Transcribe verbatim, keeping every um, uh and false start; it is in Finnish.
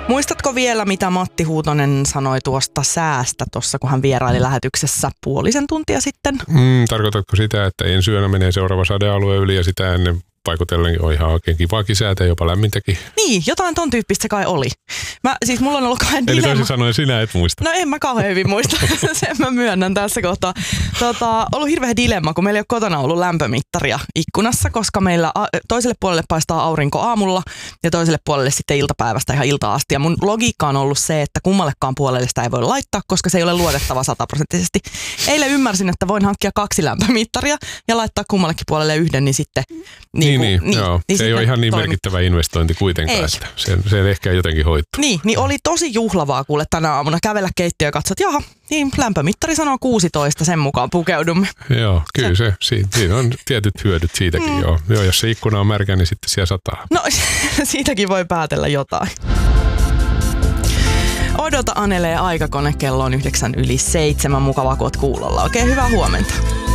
Muistatko vielä, mitä Matti Huutonen sanoi tuosta säästä tuossa, kun hän vieraili lähetyksessä puolisen tuntia sitten? Mm, tarkoitatko sitä, että ensi yönä menee seuraava sadealue yli ja sitä ennen paikoitellen on ihan oikein kivaakin säätä, jopa lämmintäkin? Niin, jotain ton tyyppistä kai oli. Mä, siis mulla on ollut kauhean dilemma. Eli toisin sanoen sinä et muista. No en mä kauhean hyvin muista, sen mä myönnän tässä kohtaa. Tota, ollut hirveä dilemma, kun meillä ei ole kotona ollut lämpömittaria ikkunassa, koska meillä toiselle puolelle paistaa aurinko aamulla ja toiselle puolelle sitten iltapäivästä ihan iltaan asti. Ja mun logiikka on ollut se, että kummallekaan puolelle sitä ei voi laittaa, koska se ei ole luotettava sataprosenttisesti. Eilen ymmärsin, että voin hankkia kaksi lämpömittaria ja laittaa kummallekin puolelle yhden, niin sitten... Niin, niin, niin, joo. Niin se ei ole ihan niin toimit. merkittävä investointi kuitenkaan, ei. Että se, se ehkä jotenkin hoituu. Niin, niin oli tosi juhlavaa kuule tänä aamuna kävellä keittiöön ja katsoa, että jaha, niin lämpömittari sanoo kuusitoista, sen mukaan pukeudumme. Joo, kyllä se, siinä, siinä on tietyt hyödyt siitäkin mm. joo. joo. Jos se ikkuna on märkä, niin sitten siellä sataa. No siitäkin voi päätellä jotain. Odota Anelee aikakone, kello on yhdeksän yli seitsemän, mukavaa kun oot kuulolla. Oikein hyvää huomenta.